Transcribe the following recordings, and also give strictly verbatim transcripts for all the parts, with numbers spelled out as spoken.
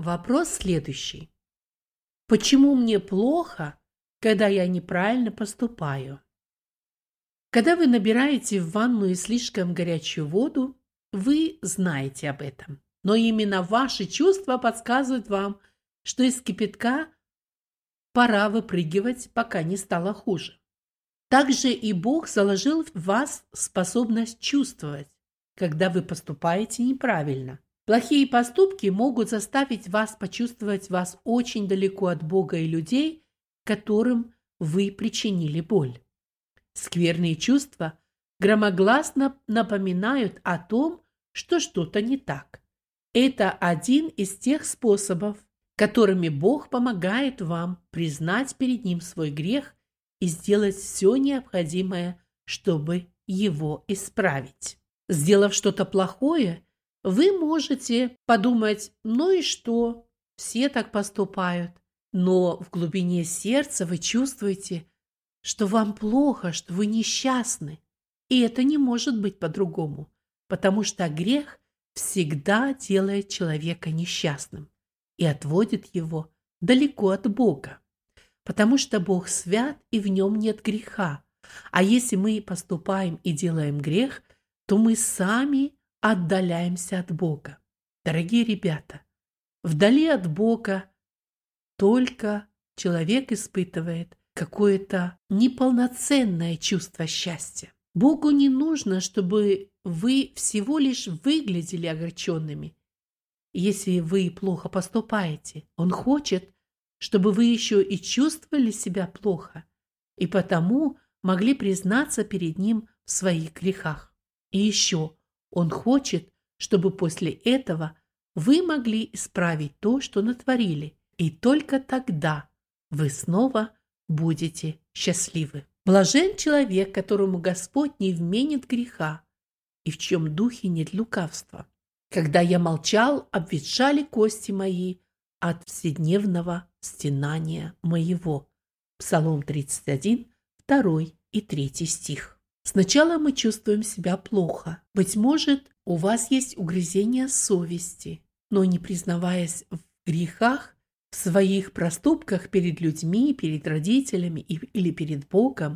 Вопрос следующий. Почему мне плохо, когда я неправильно поступаю? Когда вы набираете в ванную слишком горячую воду, вы знаете об этом. Но именно ваши чувства подсказывают вам, что из кипятка пора выпрыгивать, пока не стало хуже. Также и Бог заложил в вас способность чувствовать, когда вы поступаете неправильно. Плохие поступки могут заставить вас почувствовать вас очень далеко от Бога и людей, которым вы причинили боль. Скверные чувства громогласно напоминают о том, что что-то не так. Это один из тех способов, которыми Бог помогает вам признать перед Ним свой грех и сделать все необходимое, чтобы его исправить. Сделав что-то плохое, вы можете подумать: ну и что, все так поступают. Но в глубине сердца вы чувствуете, что вам плохо, что вы несчастны. И это не может быть по-другому, потому что грех всегда делает человека несчастным и отводит его далеко от Бога, потому что Бог свят и в нем нет греха. А если мы поступаем и делаем грех, то мы сами отдаляемся от Бога. Дорогие ребята, вдали от Бога только человек испытывает какое-то неполноценное чувство счастья. Богу не нужно, чтобы вы всего лишь выглядели огорченными, если вы плохо поступаете. Он хочет, чтобы вы еще и чувствовали себя плохо, и потому могли признаться перед Ним в своих грехах. И еще Он хочет, чтобы после этого вы могли исправить то, что натворили, и только тогда вы снова будете счастливы. Блажен человек, которому Господь не вменит греха, и в чьем духе нет лукавства. Когда я молчал, обветшали кости мои от вседневного стенания моего. Псалом тридцать один, второй и третий стих. Сначала мы чувствуем себя плохо. Быть может, у вас есть угрызение совести, но не признаваясь в грехах, в своих проступках перед людьми, перед родителями или перед Богом,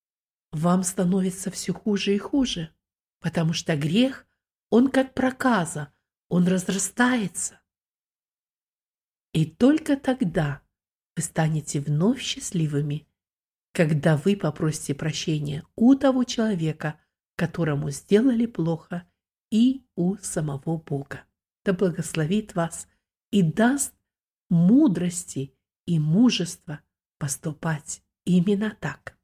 вам становится все хуже и хуже, потому что грех, он как проказа, он разрастается. И только тогда вы станете вновь счастливыми, когда вы попросите прощения у того человека, которому сделали плохо, и у самого Бога. Да благословит вас и даст мудрости и мужества поступать именно так.